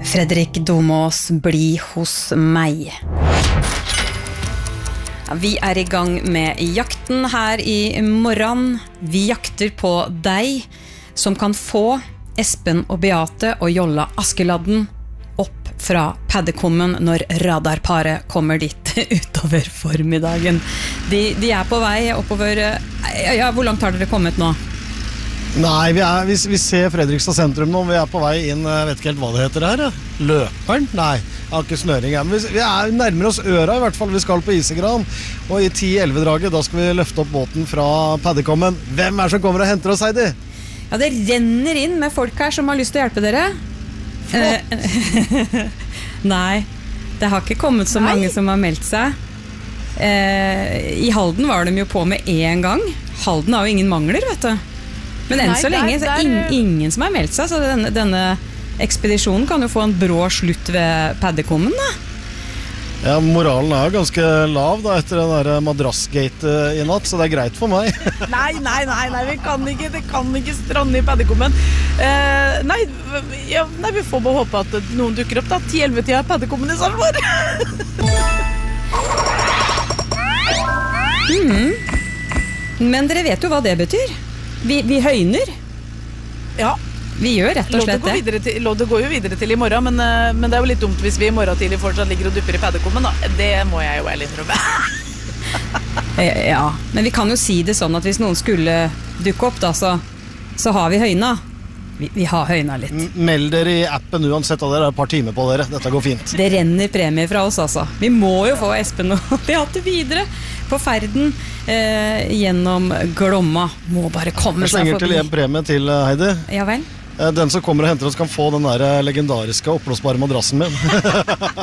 Fredrik Domås, bli hos meg. Ja, vi I gang med jakten her I morgen. Vi jakter på deg som kan få Espen og Beate og Jolla Askeladden opp fra paddekommen når radarparet kommer dit utover formiddagen. De på vei oppover. Ja, hvor langt har dere kommet nå? Nei, vi ser Fredrikstad sentrum nå. Vi på vei inn, jeg vet ikke helt hva det heter her. Løperen? Nei, jeg har ikke snøring her. Men vi nærmer oss Øra I hvert fall. Vi skal på Isegran. Og I 10-11-draget, da skal vi løfte opp båten fra paddekommen. Hvem det som kommer og henter oss, Heidi? Ja, det renner inn med folk her som har lyst til å hjelpe dere. Nei, det har ikke kommet så mange som har meldt seg. I Halden var de jo på med en gang. Halden har jo ingen mangler, vet du. Men enn så lenge så ingen som har meldt seg, så denne ekspedisjonen kan jo få en brå slutt ved paddekommen, da. Ja, moralen ganske lav da, etter den der madrassgate I natt, så det greit for meg. Nei, det kan ikke strande I paddekommen. Nei, vi får bare håpe at noen dukker opp da. 10-11-tida paddekommen I Salvor. Men dere vet jo hva det betyr. Vi høyner. Ja. Vi gjør rett og slett det. Loddet går jo videre til I morgen, men det jo litt dumt hvis vi I morgen tidlig fortsatt ligger og dupper I paddekommen da. Det må jeg jo litt innrømme. Ja, men vi kan jo si det sånn at hvis noen skulle dukke opp da, så har vi høyna. Vi har høyna litt. Meld dere I appen uansett at dere et par timer på dere. Dette går fint. Det renner premie fra oss altså. Vi må jo få Espen og Beate videre på ferden gjennom Glomma. Må bare komme seg forbi. Jeg slenger til en premie til Heidi. Ja vel. Den som kommer og henter oss kan få den der legendariske oppblåsbare madrassen min.